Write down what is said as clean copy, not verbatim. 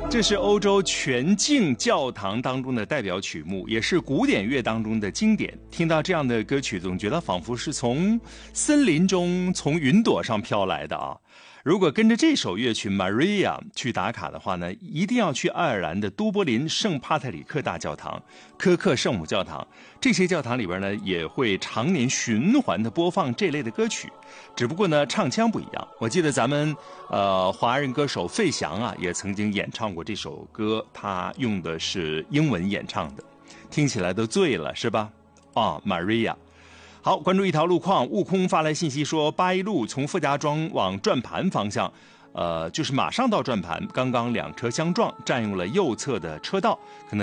这是欧洲全境教堂当中的代表曲目，也是古典乐当中的经典。听到这样的歌曲，总觉得仿佛是从森林中、从云朵上飘来的啊！如果跟着这首乐曲 Maria 去打卡的话呢，一定要去爱尔兰的都柏林圣帕特里克大教堂、科克圣母教堂，这些教堂里边呢也会常年循环的播放这类的歌曲，只不过呢唱腔不一样。我记得咱们华人歌手费翔啊也曾经演唱过这首歌，他用的是英文演唱的，听起来都醉了是吧？啊 Maria。好，关注一条路况，悟空发来信息说，八一路从傅家庄往转盘方向，就是马上到转盘，刚刚两车相撞，占用了右侧的车道，可能